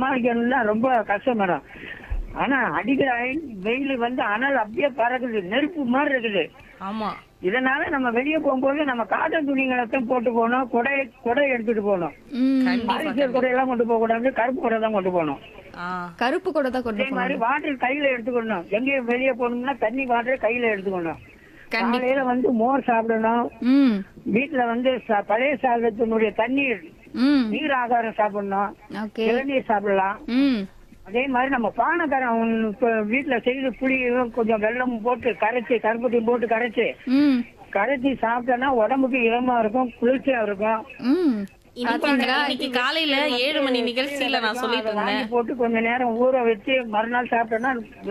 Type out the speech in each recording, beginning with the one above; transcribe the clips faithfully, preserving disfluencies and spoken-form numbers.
சமாளிக்கணும்னா ரொம்ப கஷ்டம் மேடம். ஆனா அடிக்கிற வெயில் வந்து அனல் அப்படியே பறக்குது, நெருப்பு மாதிரி இருக்குது. ஆமா. இதனால நம்ம வெளியே போகும்போது நம்ம காட்டன் துணிகளை தான் போட்டு போகணும், கொடை கொடை எடுத்துட்டு போகணும். பாலிஸ்டர் கொடையெல்லாம் கொண்டு போக கூடாது, கருப்பு கொடை தான் கொண்டு போகணும். ஆ, கருப்பு கூட தான் கொண்டு அதே மாதிரி போகணும். வாட்டர் கையில எடுத்துக்கணும். எங்கேயும் வெளியே போகணும்னா தண்ணி வாட்டர் கையில எடுத்துக்கணும். கண்டிப்பா. காலையில வந்து மோர் சாப்பிடணும். ம் வீட்டுல வந்து ச- பழைய சாதத்தினுடைய தண்ணீர் ம் நீர் ஆகாரம் சாப்பிடணும். ஓகே. இளநீர் சாப்பிடலாம். ம் அதே மாதிரி நம்ம பானக்காரம் இப்ப வீட்டுல செய்து புளியும் கொஞ்சம் வெள்ளமும் போட்டு கரைச்சி கருப்பட்டியும் போட்டு கரைச்சி ம் கரைச்சி சாப்பிட்டோம்னா உடம்புக்கு இதமா இருக்கும், குளிர்ச்சியா இருக்கும். ம் இன்னைக்கு இன்னைக்கு காலையில ஏழு மணி நிகழ்ச்சியில நான் சொல்லிட்டு அதை வாங்கி இருந்தேன். போட்டு கொஞ்ச நேரம் ஊற வச்சு மறுநாள் சாப்பிட்டோம்னா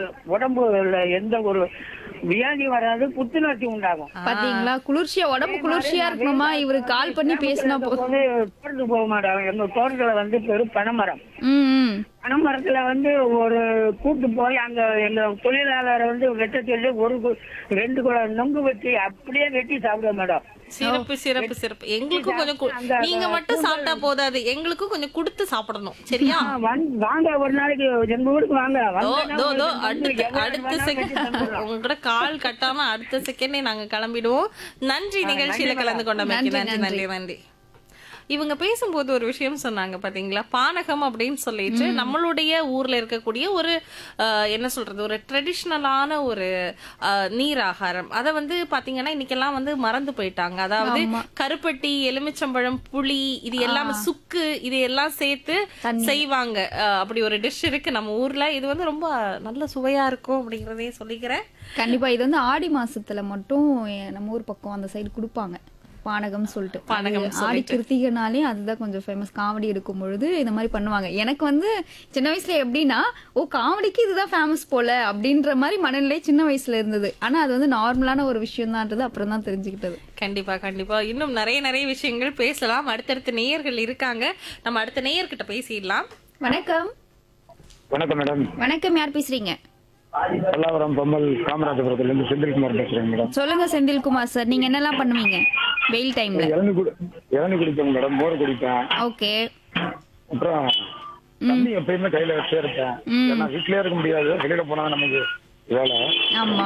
உடம்புல எந்த ஒரு வியாதி வராது, புத்துணர்ச்சி உண்டாகும். பாத்தீங்களா, குளிர்ச்சியா உடம்பு குளிர்ச்சியா இருக்கணுமா, இவரு கால் பண்ணி பேசினா போதும். போது தோட்டத்துக்கு போக மாட்டோம். எங்க தோட்டத்துல வந்து பெரும் பனைமரம். ம் ம் பனைமரத்துல வந்து ஒரு கூட்டு போய் அங்க எங்க தொழிலாளரை வந்து வெட்ட சொல்லி ஒரு கு- ரெண்டு குடம் நொங்கு வச்சு அப்படியே வெட்டி சாப்பிடுவோம் மேடம். சிறப்பு சிறப்பு சிறப்பு. எங்களுக்கும் கொஞ்சம் கு- நீங்க மட்டும் சாப்பிட்டா போதாது, எங்களுக்கும் கொஞ்சம் கொடுத்து சாப்பிடணும், சரியா? ஆ, வந்து- வாங்க ஒரு நாளைக்கு எங்க ஊருக்கு வாங்க. தோ வந்தா தோ தோ உங்களுக்கு வந்து அடுத்த எவ்வளவு அடுத்த வேணாலும் செகண்ட் வெட்டி தந்துடுறோம். உங்க கூட கால் கட்டாம அடுத்த செகண்டே நாங்க கிளம்பிடுவோம். நன்றி நிகழ்ச்சியில கலந்து கொண்டமைக்கு. நன்றி நன்றி நன்றி. இவங்க பேசும்போது ஒரு விஷயம் சொன்னாங்க பாத்தீங்களா, பானகம் அப்படின்னு சொல்லிட்டு நம்மளுடைய ஊர்ல இருக்கக்கூடிய ஒரு அஹ், என்ன சொல்றது, ஒரு ட்ரெடிஷ்னலான ஒரு அஹ், நீர் ஆகாரம். அத வந்து பாத்தீங்கன்னா இன்னைக்கெல்லாம் வந்து மறந்து போயிட்டாங்க. அதாவது கருப்பட்டி, எலுமிச்சம்பழம், புளி, இது எல்லாமே சுக்கு, இது எல்லாம் சேர்த்து செய்வாங்க. அஹ், அப்படி ஒரு டிஷ் இருக்கு நம்ம ஊர்ல. இது வந்து ரொம்ப நல்ல சுவையா இருக்கும் அப்படிங்கறதையும் சொல்லிக்கிறேன். கண்டிப்பா. இது வந்து ஆடி மாசத்துல மட்டும் எ- நம்ம ஊர் பக்கம் அந்த சைடு கொடுப்பாங்க, பானகம் சொல்லிட்டு. பானகம் அது ஆடி கிருத்திகனாலே அதுதான் கொஞ்சம் ஃபேமஸ். காவடி எடுக்கும் பொழுது இந்த மாதிரி பண்ணுவாங்க. எனக்கு வந்து சின்ன வயசுல எப்படின்னா, ஓ காவடிக்கு இதுதான் ஃபேமஸ் போல அப்படின்ற மாதிரி மனநிலை சின்ன வயசுல இருந்தது. ஆனா அது வந்து நார்மலான ஒரு விஷயம் தான்ன்றது அப்புறம் தான் தெரிஞ்சுக்கிட்டது. கண்டிப்பா கண்டிப்பா. இன்னும் நிறைய நிறைய விஷயங்கள் பேசலாம். அடுத்தடுத்த நேயர்கள் இருக்காங்க, நம்ம அடுத்த நேயர்கிட்ட பேசிடலாம். வணக்கம். வணக்கம் மேடம். வணக்கம், யார் பேசுறீங்க? பல்லாவரம் பொம்மல் காமராஜபுரத்துல இருந்து செந்தில்குமார் பேசுறேன் மேடம். சொல்லுங்க செந்தில்குமார் சார், நீங்க என்னெல்லாம் பண்ணுவீங்க வெயில் டைம்ல? இளநீ குடி இளநீ குடிப்பேன் மேடம், மோர் குடிப்பேன். ஓகே. அப்புறம் தண்ணி எப்பயுமே கையில வச்சே இருப்பேன். ஏன்னா வீட்லயே இருக்க முடியாது, வெளியில போனா நமக்கு வேலை. ஆமா.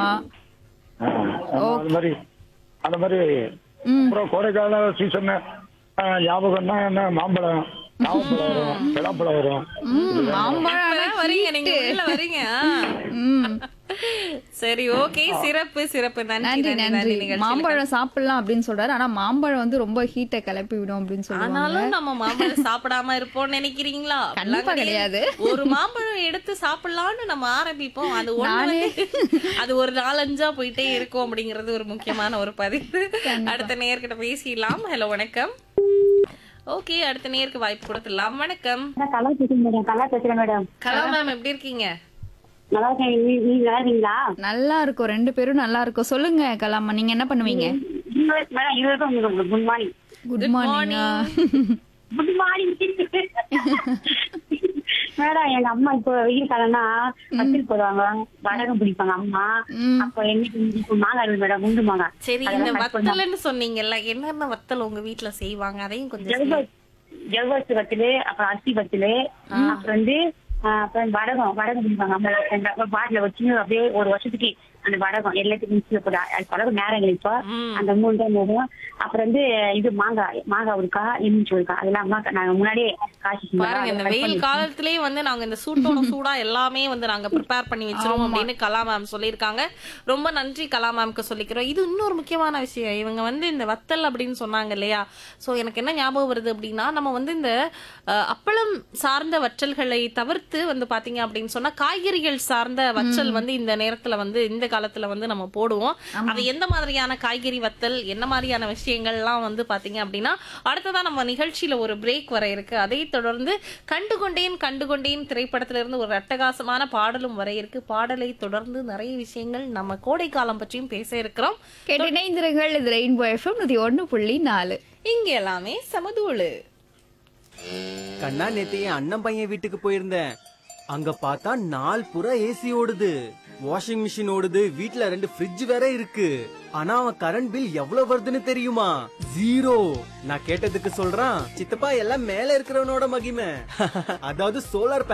ஆ, அந்த மாதிரி அந்த மாதிரி அப்புறம் கோடைக்கால சீசன் ஞாபகம்னா என்ன, மாம்பழம், நாவப்பழம் வரும், பலாப்பழம் வரும். ம் மாம்பழம் இப்பதான் வரீங்க, நீங்க உள்ள வரீங்க. ம் சரி, ஓகே, சிறப்பு சிறப்பு. நன்றி நன்றி நன்றி நன்றி. நிகழ்ச்சியில. மாம்பழம் சாப்பிடலாம் அப்படின்னு சொல்றாரு. ஆனா மாம்பழம் வந்து ரொம்ப ஹீட்டை கிளப்பி விடும் அப்படின்னு சொல்லுவாங்க. ஆனாலும் நம்ம மாம்பழம் சாப்பிடாம இருப்போம்னு நினைக்கிறீங்களா? கண்டிப்பா கிடையாது. ஒரு மாம்பழம் எடுத்து சாப்பிடலாம்னு நம்ம ஆரம்பிப்போம், அது ஒண்ணு வந்து அது ஒரு நாலஞ்சா போயிட்டே இருக்கும் அப்படிங்கறது ஒரு முக்கியமான ஒரு பதிவு. அடுத்த நேயர்கிட்ட பேசிடலாம். ஹலோ வணக்கம். ஓகே, அடுத்த நேயருக்கு வாய்ப்பு கொடுத்துடலாம். வணக்கம். கலா பேசுறேன் மேடம். கலா பேசுறேன் மேடம். கலா மேம், எப்படி இருக்கீங்க? நல்லா இருக்கேன். நீ- நீங்க நல்லா இருக்கீங்களா? நல்லா இருக்கும், ரெண்டு பேரும் நல்லா இருக்கும். சொல்லுங்க கலாமா, நீங்க என்ன பண்ணுவீங்க? இருபது- மேடம் இருபது உங்களுக்கு good morning. Good morning. Good morning madam. எங்க அம்மா இப்போ வெயில் காலம்னா பத்தில் போடுவாங்க, வடகம் பிடிப்பாங்க அம்மா. அப்போ என்ன மாங்காய் இருக்கு மேடம், குண்டு மாங்காய். சரி, இந்த வத்தல்னு சொன்னீங்கல்ல, என்னென்ன வத்தல் உங்க வீட்டுல செய்வாங்க அதையும் கொஞ்சம் சொல்லுங்க. ஜவ்வரிசி வத்தலு, அப்புறம் அரிசி வத்தலு, அப்புறம் வந்து ஆஹ் அப்புறம் வடகம் வடகம் பிடிப்பாங்க அம்மா. பாட்டில வச்சு அப்படியே ஒரு வருஷத்துக்கு அந்த வடகம் எல்லாத்துக்கும் மிக்சியில போட்டு அது பழகம் நேரங்கள் இப்போ அந்த மூணு தான் போடும். அப்புறம் வந்து இது மாங்காய் மாங்காய் இருக்கா, எலுமிச்சை இருக்கா, அதெல்லாம் அம்மா நாங்க முன்னாடியே காய்ச்சி பாருங்க, இந்த வெயில் காலத்திலேயே வந்து நாங்க இந்த சூட்டோட சூடா எல்லாமே வந்து நாங்க ப்ரிப்பேர் பண்ணி வச்சிருவோம் அப்படின்னு கலா மேம் சொல்லியிருக்காங்க. ரொம்ப நன்றி கலா மேம்க்கு சொல்லிக்கிறோம். இது இன்னொரு முக்கியமான விஷயம். இவங்க வந்து இந்த வத்தல் அப்படின்னு சொன்னாங்க இல்லையா, சோ எனக்கு என்ன ஞாபகம் வருது அப்படின்னா, நம்ம வந்து இந்த அஹ், அப்பளம் சார்ந்த வற்றல்களை தவிர்த்து வந்து பாத்தீங்க அப்படின்னு சொன்னா காய்கறிகள் சார்ந்த வற்றல் வந்து இந்த நேரத்துல வந்து இந்த காலத்துல வந்து நம்ம போடுவோம். அது எந்த மாதிரியான காய்கறி வத்தல், என்ன மாதிரியான விஷயங்கள் எல்லாம் வந்து பாத்தீங்க அப்படின்னா அடுத்ததா நம்ம நிகழ்ச்சியில ஒரு பிரேக் வர இருக்கு. அதை தொடர்ந்து கண்டுகொண்டேன் கண்டுகொண்டேன் திரைப்படத்துல இருந்து ஒரு அட்டகாசமான பாடலும் வர இருக்கு. பாடலை தொடர்ந்து நிறைய விஷயங்கள் நம்ம கோடை காலம் பற்றியும் பேச இருக்கிறோம். கேட்டு இணைந்திருங்கள். இது ரெயின்போ எஃப்எம் நூத்தி ஒண்ணு புள்ளி நாலு. இங்க எல்லாமே சமதூளு. கண்ணா, நேத்து என் அண்ணன் பையன் வீட்டுக்கு போயிருந்தேன். அங்க பார்த்தா நாள் புற ஏசி ஓடுது, வாஷிங் மிஷின் ஓடுது, வீட்ல ரெண்டு ஃப்ரிட்ஜ் வேற இருக்கு. ஆனா அவன் கரண்ட் பில் எவ்வளவு வருதுன்னு தெரியுமா? ஜீரோ. நான் கேட்டதுக்கு சொல்றான், சித்தப்பா எல்லாம் மேல இருக்கிறவனோட மகிமை. அதாவது சோலார்